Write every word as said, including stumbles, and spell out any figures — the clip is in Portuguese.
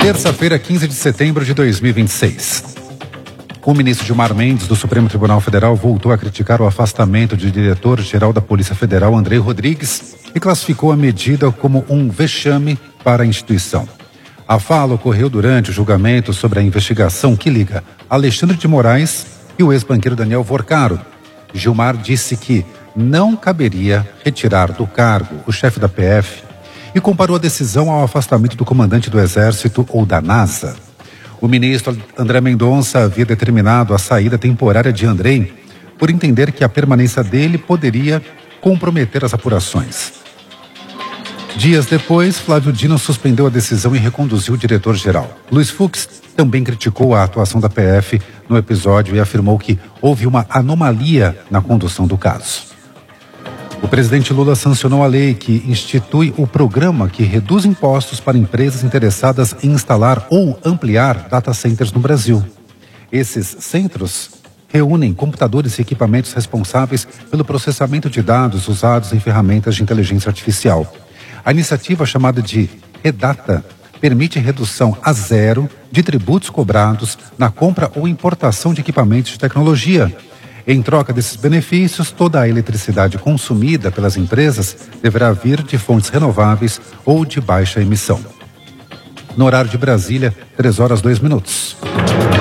Terça-feira, quinze de setembro de dois mil e vinte e seis. O ministro Gilmar Mendes, do Supremo Tribunal Federal, voltou a criticar o afastamento do diretor-geral da Polícia Federal, Andrei Rodrigues, e classificou a medida como um vexame para a instituição. A fala ocorreu durante o julgamento sobre a investigação que liga Alexandre de Moraes e o ex-banqueiro Daniel Vorcaro. Gilmar disse que não caberia retirar do cargo o chefe da P F e comparou a decisão ao afastamento do comandante do Exército ou da NASA. O ministro André Mendonça havia determinado a saída temporária de Andrei por entender que a permanência dele poderia comprometer as apurações. Dias depois, Flávio Dino suspendeu a decisão e reconduziu o diretor-geral. Luiz Fux também criticou a atuação da P F no episódio e afirmou que houve uma anomalia na condução do caso. O presidente Lula sancionou a lei que institui o programa que reduz impostos para empresas interessadas em instalar ou ampliar data centers no Brasil. Esses centros reúnem computadores e equipamentos responsáveis pelo processamento de dados usados em ferramentas de inteligência artificial. A iniciativa, chamada de Redata, permite redução a zero de tributos cobrados na compra ou importação de equipamentos de tecnologia. Em troca desses benefícios, toda a eletricidade consumida pelas empresas deverá vir de fontes renováveis ou de baixa emissão. No horário de Brasília, três horas, dois minutos.